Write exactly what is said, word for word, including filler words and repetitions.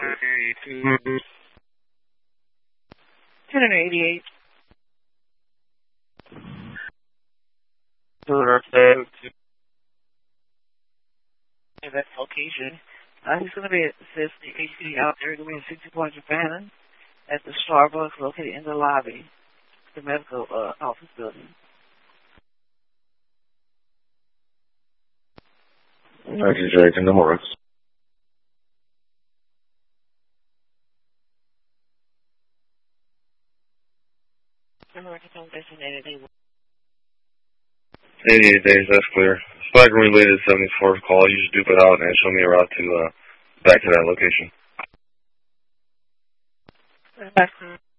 ten eighty-eight. In that location. Uh, he's going to be assist the H C out there. Going to be in sixty Point Japan at the Starbucks located in the lobby, the medical uh, office building. Okay, Jake, in the works. eighty-eight days, that's clear. Spike related seventy-four call. You just dupe it out and show me a route to uh, back to that location. That's